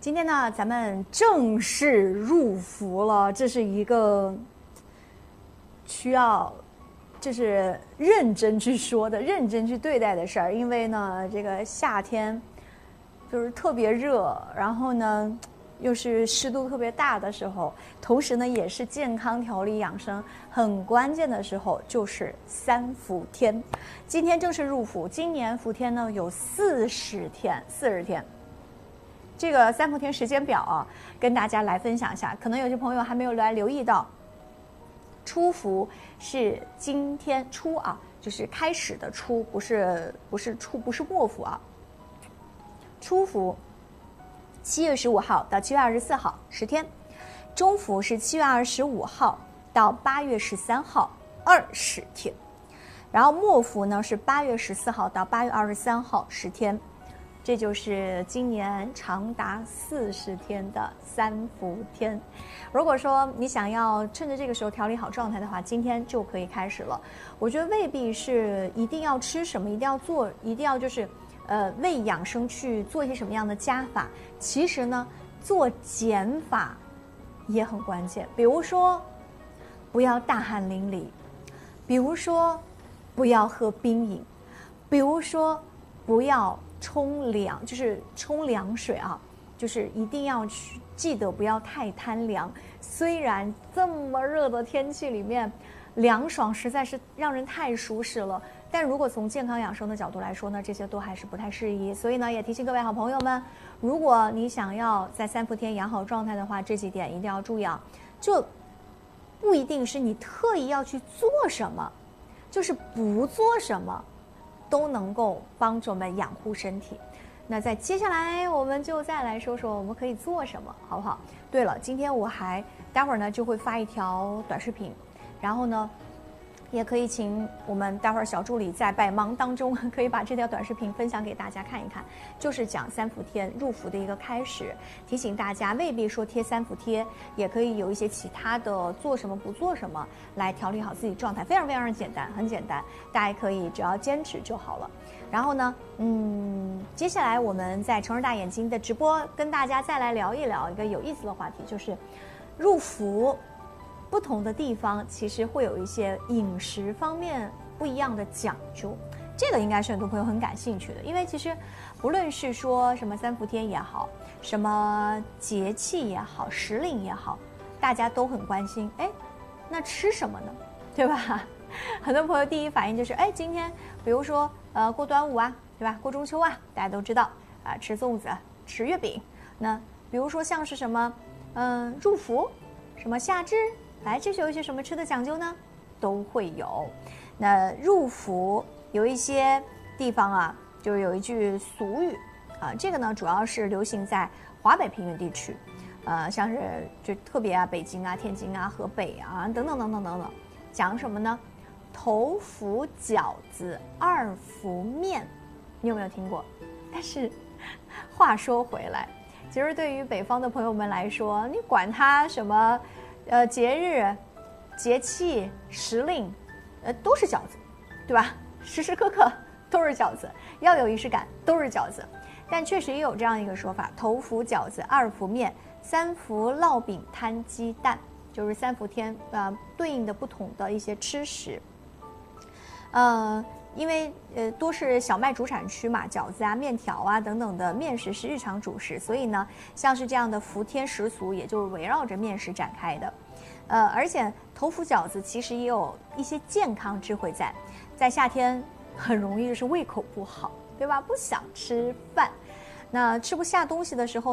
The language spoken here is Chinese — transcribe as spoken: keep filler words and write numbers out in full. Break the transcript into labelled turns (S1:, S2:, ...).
S1: 今天呢，咱们正式入伏了，这是一个需要就是认真去说的、认真去对待的事儿。因为呢，这个夏天就是特别热，然后呢又是湿度特别大的时候，同时呢也是健康调理养生很关键的时候，就是三伏天。今天正式入伏，今年伏天呢有四十天，四十天。这个三伏天时间表啊，跟大家来分享一下。可能有些朋友还没有来留意到，初伏是今天初啊，就是开始的初，不是不是初不是末伏啊。初伏七月十五号到七月二十四号十天，中伏是七月二十五号到八月十三号二十天，然后末伏呢是八月十四号到八月二十三号十天。这就是今年长达四十天的三伏天。如果说你想要趁着这个时候调理好状态的话，今天就可以开始了。我觉得未必是一定要吃什么，一定要做，一定要就是呃为养生去做一些什么样的加法。其实呢，做减法也很关键。比如说，不要大汗淋漓；比如说，不要喝冰饮；比如说，不要冲凉，就是冲凉水啊，就是一定要去记得不要太贪凉。虽然这么热的天气里面，凉爽实在是让人太舒适了，但如果从健康养生的角度来说呢，这些都还是不太适宜。所以呢，也提醒各位好朋友们，如果你想要在三伏天养好状态的话，这几点一定要注意啊。就不一定是你特意要去做什么，就是不做什么都能够帮助我们养护身体。那在接下来我们就再来说说我们可以做什么，好不好？对了，今天我还待会儿呢就会发一条短视频，然后呢也可以请我们待会儿小助理在百忙当中可以把这条短视频分享给大家看一看，就是讲三伏天入伏的一个开始，提醒大家未必说贴三伏贴，也可以有一些其他的做什么不做什么来调理好自己状态，非常非常的简单，很简单，大家可以只要坚持就好了。然后呢，嗯，接下来我们在城市大眼睛的直播跟大家再来聊一聊一个有意思的话题，就是入伏不同的地方其实会有一些饮食方面不一样的讲究，这个应该是很多朋友很感兴趣的。因为其实不论是说什么三伏天也好，什么节气也好，时令也好，大家都很关心，哎，那吃什么呢？对吧？很多朋友第一反应就是，哎，今天比如说呃过端午啊，对吧？过中秋啊，大家都知道啊，吃粽子，吃月饼。那比如说像是什么，嗯、呃，入伏，什么夏至。来，这是有一些什么吃的讲究呢？都会有。那入伏有一些地方啊，就是有一句俗语啊，这个呢主要是流行在华北平原地区，呃，像是就特别啊，北京啊、天津啊、河北啊等等等等等等，讲什么呢？头伏饺子，二伏面，你有没有听过？但是话说回来，其实对于北方的朋友们来说，你管它什么？呃，节日、节气、时令，呃，都是饺子，对吧？时时刻刻都是饺子，要有仪式感，都是饺子。但确实也有这样一个说法：头伏饺子，二伏面，三伏烙饼摊鸡蛋，就是三伏天啊、呃、对应的不同的一些吃食。呃，因为呃多是小麦主产区嘛，饺子啊、面条啊等等的面食是日常主食，所以呢，像是这样的伏天食俗，也就是围绕着面食展开的。呃，而且头伏饺子其实也有一些健康智慧在，在夏天很容易就是胃口不好，对吧？不想吃饭，那吃不下东西的时候。